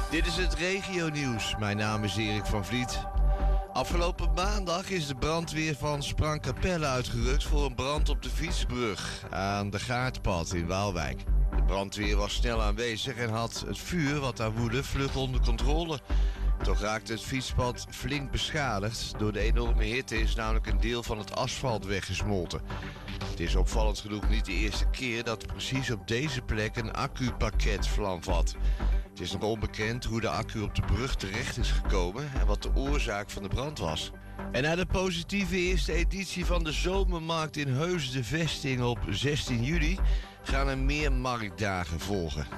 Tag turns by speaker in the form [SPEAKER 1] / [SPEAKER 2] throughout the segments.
[SPEAKER 1] Dit is het regionieuws. Mijn naam is Erik van Vliet. Afgelopen maandag is de brandweer van Sprangkapelle uitgerukt voor een brand op de fietsbrug aan de Gaardpad in Waalwijk. De brandweer was snel aanwezig en had het vuur wat daar woedde vlug onder controle. Toch raakte het fietspad flink beschadigd. Door de enorme hitte is namelijk een deel van het asfalt weggesmolten. Het is opvallend genoeg niet de eerste keer dat precies op deze plek een accupakket vlam vat. Het is nog onbekend hoe de accu op de brug terecht is gekomen en wat de oorzaak van de brand was. En na de positieve eerste editie van de Zomermarkt in Heus de Vesting op 16 juli gaan er meer marktdagen volgen.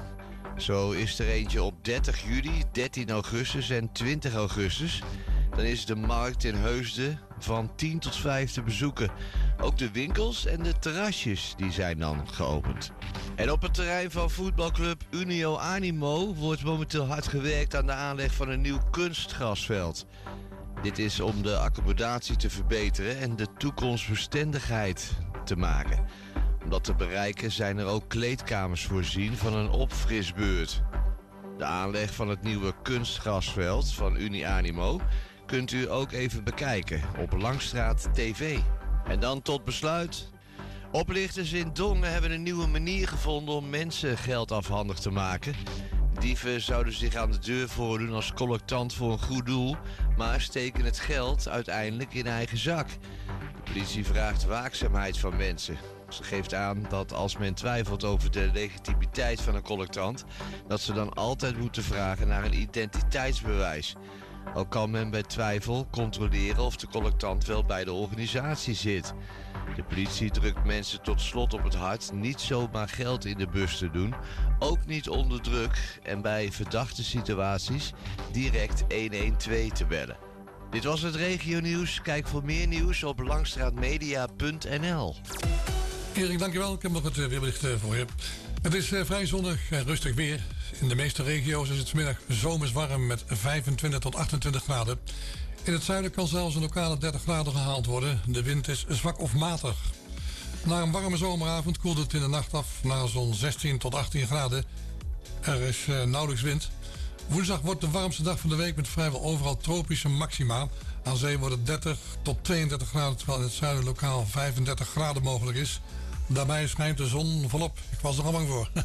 [SPEAKER 1] Zo is er eentje op 30 juli, 13 augustus en 20 augustus. Dan is de markt in Heusden van 10 tot 5 te bezoeken. Ook de winkels en de terrasjes die zijn dan geopend. En op het terrein van voetbalclub Unio Animo wordt momenteel hard gewerkt aan de aanleg van een nieuw kunstgrasveld. Dit is om de accommodatie te verbeteren en de toekomstbestendigheid te maken. Om dat te bereiken zijn er ook kleedkamers voorzien van een opfrisbeurt. De aanleg van het nieuwe kunstgrasveld van Unie Animo kunt u ook even bekijken op Langstraat TV. En dan tot besluit. Oplichters in Dongen hebben een nieuwe manier gevonden om mensen geld afhandig te maken. Dieven zouden zich aan de deur voordoen als collectant voor een goed doel, maar steken het geld uiteindelijk in eigen zak. De politie vraagt waakzaamheid van mensen. Ze geeft aan dat als men twijfelt over de legitimiteit van een collectant, dat ze dan altijd moeten vragen naar een identiteitsbewijs. Ook kan men bij twijfel controleren of de collectant wel bij de organisatie zit. De politie drukt mensen tot slot op het hart niet zomaar geld in de bus te doen, ook niet onder druk en bij verdachte situaties direct 112 te bellen. Dit was het regionieuws. Kijk voor meer nieuws op langstraatmedia.nl.
[SPEAKER 2] Erik, dankjewel. Ik heb nog het weerbericht voor je. Het is vrij zonnig en rustig weer. In de meeste regio's is het vanmiddag zomers warm met 25 tot 28 graden. In het zuiden kan zelfs een lokale 30 graden gehaald worden. De wind is zwak of matig. Na een warme zomeravond koelt het in de nacht af naar zo'n 16 tot 18 graden. Er is nauwelijks wind. Woensdag wordt de warmste dag van de week met vrijwel overal tropische maxima. Aan zee wordt het 30 tot 32 graden, terwijl in het zuiden lokaal 35 graden mogelijk is. Daarbij schijnt de zon volop. Ik was er al bang voor.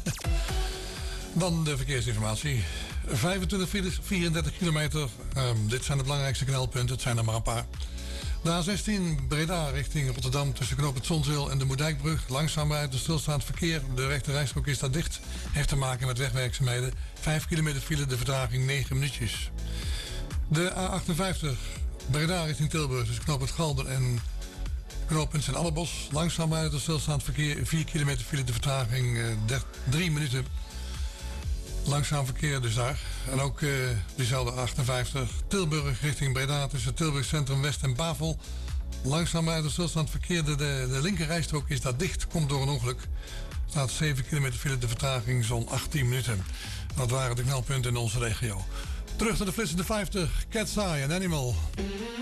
[SPEAKER 2] Dan de verkeersinformatie. 25 files, 34 kilometer. Dit zijn de belangrijkste knelpunten. Het zijn er maar een paar. De A16 Breda richting Rotterdam tussen knoop het Zonzeel en de Moerdijkbrug. Langzaam rijdt de stilstaand verkeer. De rechterrijstrook is daar dicht. Heeft te maken met wegwerkzaamheden. 5 kilometer file, de vertraging 9 minuutjes. De A58 Breda richting Tilburg tussen knoop het Galder en knooppunt Sint-Annebos. Langzaam rijdt de stilstaand verkeer. 4 kilometer file, de vertraging 3 minuten. Langzaam verkeer dus daar. En ook diezelfde 58 Tilburg richting Breda tussen Tilburg Centrum West en Bavel. Langzaam rijdt de stilstaand verkeer. De linkerrijstrook is daar dicht. Komt door een ongeluk. Er staat 7 kilometer file, de vertraging zo'n 18 minuten. Dat waren de knelpunten in onze regio. Terug naar de flitsende 50. Cat's Eye en Animal.